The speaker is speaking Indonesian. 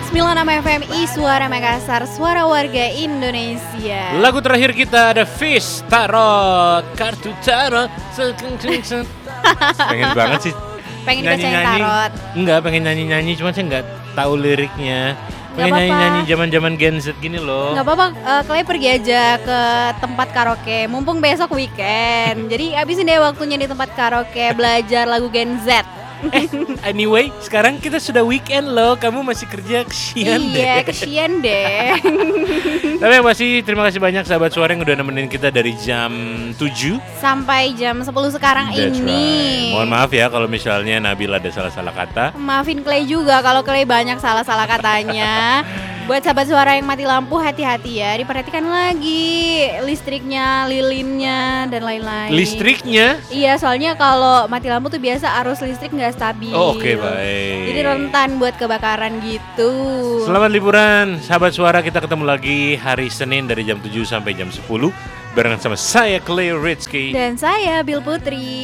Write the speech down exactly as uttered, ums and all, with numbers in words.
sembilan puluh enam F M I Suara Makassar, suara warga Indonesia. Lagu terakhir kita ada Fish Tarot, kartu tarot. Pengen banget sih. Pengen dibacain tarot. Enggak, pengen nyanyi-nyanyi, cuma saya enggak tahu liriknya. Pengen Gak nyanyi-nyanyi zaman-zaman Gen Z gini loh. Gak apa-apa, uh, kalian pergi aja ke tempat karaoke. Mumpung besok weekend. Jadi abisin deh waktunya di tempat karaoke belajar lagu Gen Z. Eh, anyway, sekarang kita sudah weekend loh. Kamu masih kerja, kesian deh. Iya, kesian deh. Tapi masih terima kasih banyak sahabat suara yang udah nemenin kita dari jam tujuh sampai jam sepuluh sekarang. That's ini. Right. Mohon maaf ya kalau misalnya Nabil ada salah-salah kata. Maafin Clay juga kalau Clay banyak salah-salah katanya. Buat sahabat suara yang mati lampu, hati-hati ya. Diperhatikan lagi listriknya, lilinnya, dan lain-lain. Listriknya? Iya, soalnya kalau mati lampu tuh biasa arus listrik nggak stabil. Oh, oke, okay, baik. Jadi rentan buat kebakaran gitu. Selamat liburan, sahabat suara. Kita ketemu lagi hari Senin dari jam tujuh sampai jam sepuluh barengan sama saya Clay Rizky dan saya Bill Putri.